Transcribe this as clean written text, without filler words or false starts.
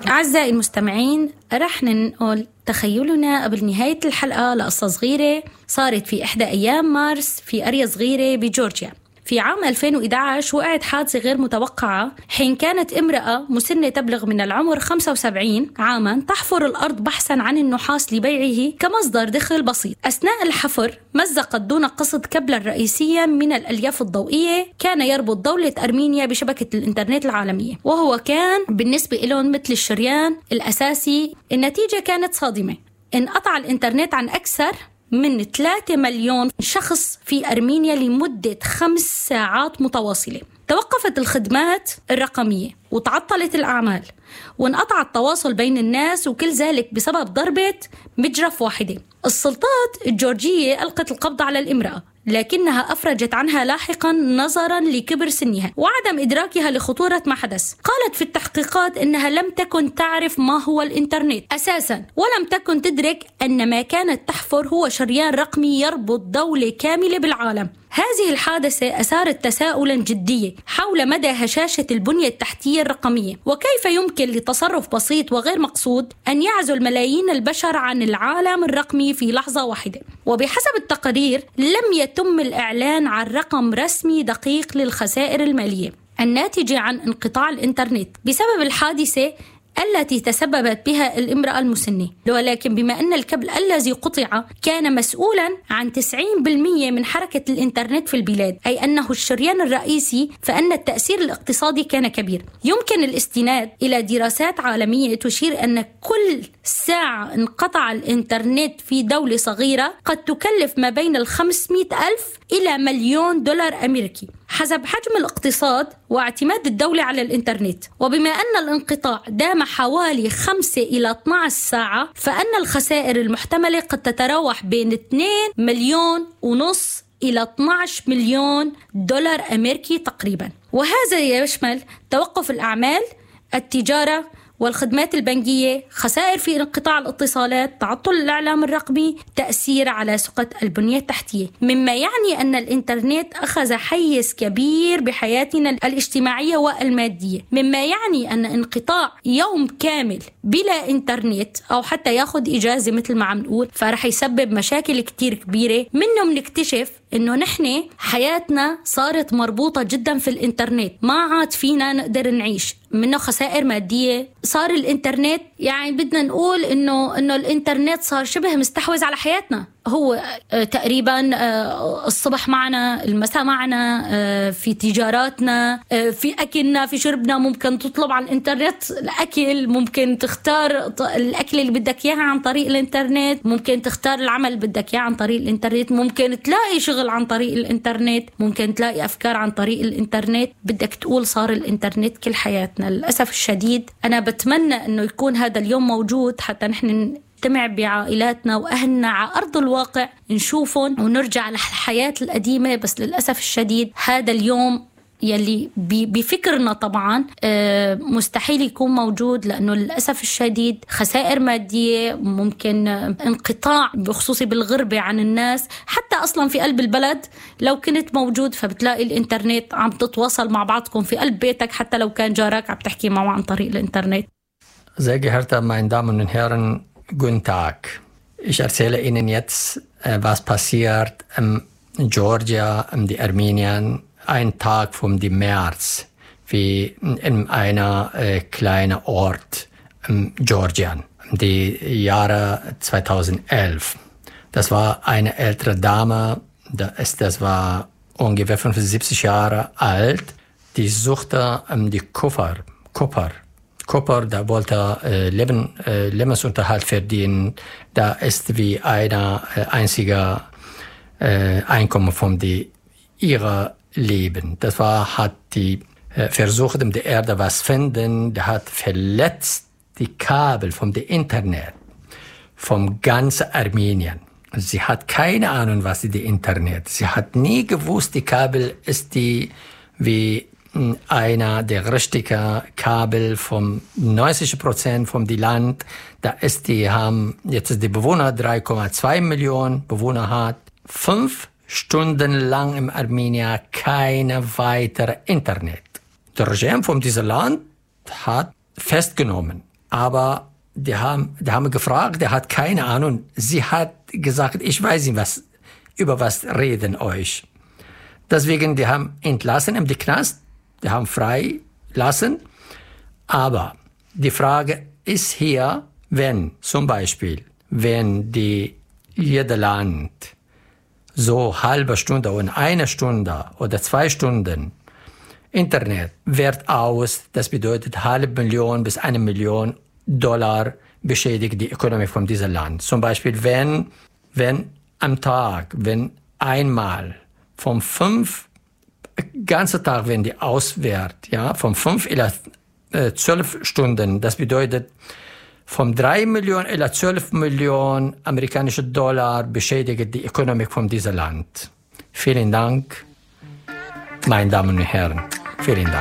أعزائي المستمعين، رح ننقل تخيلنا قبل نهاية الحلقة لقصة صغيرة صارت في إحدى أيام مارس في قرية صغيرة بجورجيا. في عام 2011 وقعت حادثة غير متوقعة حين كانت امرأة مسنة تبلغ من العمر 75 عاما تحفر الأرض بحثا عن النحاس لبيعه كمصدر دخل بسيط. أثناء الحفر مزقت دون قصد كبلا رئيسيا من الألياف الضوئية كان يربط دولة أرمينيا بشبكة الإنترنت العالمية، وهو كان بالنسبة لهم مثل الشريان الأساسي. النتيجة كانت صادمة، انقطع الإنترنت عن أكثر من 3 مليون شخص في أرمينيا لمدة 5 ساعات متواصلة. توقفت الخدمات الرقمية وتعطلت الأعمال وانقطع التواصل بين الناس، وكل ذلك بسبب ضربة مجرف واحدة. السلطات الجورجية ألقت القبض على الامرأة، لكنها أفرجت عنها لاحقا نظرا لكبر سنها وعدم إدراكها لخطورة ما حدث. قالت في التحقيقات أنها لم تكن تعرف ما هو الإنترنت أساسا، ولم تكن تدرك أن ما كانت تحفر هو شريان رقمي يربط دولة كاملة بالعالم. هذه الحادثة أثارت تساؤلا جديا حول مدى هشاشة البنية التحتية الرقمية، وكيف يمكن لتصرف بسيط وغير مقصود أن يعزل ملايين البشر عن العالم الرقمي في لحظة واحدة. وبحسب التقارير لم يتم الإعلان عن رقم رسمي دقيق للخسائر المالية الناتجة عن انقطاع الإنترنت بسبب الحادثة التي تسببت بها الامرأة المسنة، ولكن بما أن الكابل الذي قطع كان مسؤولا عن 90% من حركة الإنترنت في البلاد، أي أنه الشريان الرئيسي، فإن التأثير الاقتصادي كان كبير. يمكن الاستناد إلى دراسات عالمية تشير أن كل ساعة انقطع الإنترنت في دولة صغيرة قد تكلف ما بين 500,000 إلى $1,000,000 أمريكي حسب حجم الاقتصاد واعتماد الدولة على الإنترنت. وبما أن الانقطاع دام حوالي 5 إلى 12 ساعة، فإن الخسائر المحتملة قد تتراوح بين 2.5 مليون إلى 12 مليون دولار أمريكي تقريبا. وهذا يشمل توقف الأعمال، التجارة والخدمات البنكية، خسائر في انقطاع الاتصالات، تعطل الإعلام الرقمي، تأثير على سقط البنية التحتية، مما يعني أن الإنترنت أخذ حيز كبير بحياتنا الاجتماعية والمادية، مما يعني أن انقطاع يوم كامل بلا إنترنت أو حتى ياخد إجازة مثل ما عم نقول فرح يسبب مشاكل كتير كبيرة. منهم نكتشف إنه نحن حياتنا صارت مربوطة جدا في الإنترنت، ما عاد فينا نقدر نعيش، منه خسائر مادية. صار الإنترنت يعني بدنا نقول إنه الإنترنت صار شبه مستحوذ على حياتنا. هو تقريبا الصبح معنا، المساء معنا، في تجاراتنا، في أكلنا، في شربنا. ممكن تطلب على الإنترنت الأكل، ممكن تختار الأكل اللي بدك إياه عن طريق الإنترنت، ممكن تختار العمل اللي بدك إياه عن طريق الإنترنت، ممكن تلاقي شغل عن طريق الإنترنت، ممكن تلاقي أفكار عن طريق الإنترنت. بدك تقول صار الإنترنت كل حياتنا. للأسف الشديد أنا بتمنى أنه يكون هذا اليوم موجود حتى نحن نجتمع بعائلاتنا وأهلنا على أرض الواقع، نشوفهم ونرجع للحياة القديمة. بس للأسف الشديد هذا اليوم يلي بفكرنا طبعا مستحيل يكون موجود، لأنه للأسف الشديد خسائر مادية، ممكن انقطاع بخصوصي بالغربة عن الناس. حتى أصلا في قلب البلد لو كنت موجود فبتلاقي الإنترنت عم تتواصل مع بعضكم في قلب بيتك، حتى لو كان جارك عم تحكي معه عن طريق الإنترنت. Sehr geehrter meine Damen und Herren, guten Tag. Ich erzähle Ihnen jetzt, was passiert in Georgia, in die Armenien, ein Tag vom März, wie in einer kleinen Ort in Georgien, die Jahre 2011. Das war eine ältere Dame, das war ungefähr 75 Jahre alt, die suchte die Kupfer, da wollte Lebensunterhalt verdienen. Da ist wie eine einzige Einkommen von ihrer Leben. Das war, hat die versucht, in der Erde was finden. Der hat verletzt die Kabel vom Internet, vom ganzen Armenien. Sie hat keine Ahnung, was ist die Internet. Sie hat nie gewusst, die Kabel ist die wie einer der richtigen Kabel vom 90% vom die Land. Da ist die haben jetzt ist die Bewohner 3,2 Millionen Bewohner hat 5 Stunden lang im Armenien keine weitere Internet. Der Regime von diesem Land hat festgenommen aber die haben gefragt, der hat keine Ahnung. Sie hat gesagt, ich weiß nicht, über was reden euch. Deswegen, die haben entlassen im Knast, die haben frei lassen. Aber die Frage ist hier, wenn zum Beispiel, wenn jeder Land so halbe Stunde und 1 Stunde oder 2 Stunden Internet wert aus, das bedeutet $500,000 bis $1 Million beschädigt die Ökonomie von diesem Land. Zum Beispiel, wenn am Tag, wenn einmal vom 5, ganze Tag, wenn die auswert, ja, von 5 oder 12 Stunden, das bedeutet, von 3 Millionen oder 12 Millionen amerikanische Dollar beschädigt die Ökonomie von diesem Land. Vielen Dank, meine Damen und Herren. Vielen Dank.